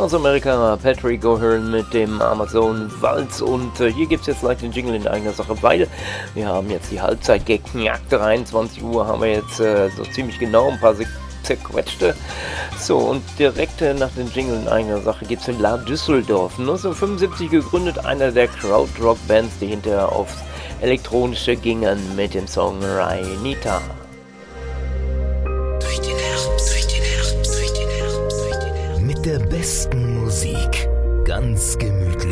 Aus Amerika Patrick O'Hearn mit dem Amazon-Walz und hier gibt es jetzt gleich den Jingle in eigener Sache, weil wir haben jetzt die Halbzeit geknackt, 23 Uhr haben wir jetzt so ziemlich genau ein paar zerquetschte. So, und direkt nach dem Jingle in eigener Sache geht es in La Düsseldorf. 1975 gegründet, einer der Krautrock-Bands, die hinterher aufs Elektronische gingen mit dem Song Rainita. Mit der besten Musik, ganz gemütlich.